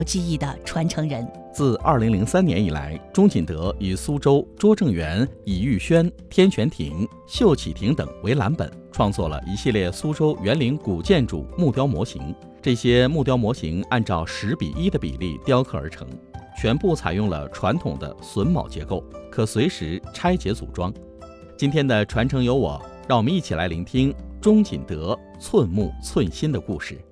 技艺的传承人。 自2003年以来，钟锦德以苏州拙政园、以玉轩、天泉亭、秀启亭等为蓝本，创作了一系列苏州园林古建筑木雕模型。这些木雕模型按照10:1的比例雕刻而成，全部采用了传统的榫卯结构，可随时拆解组装。今天的传承有我，让我们一起来聆听钟锦德寸木寸心的故事。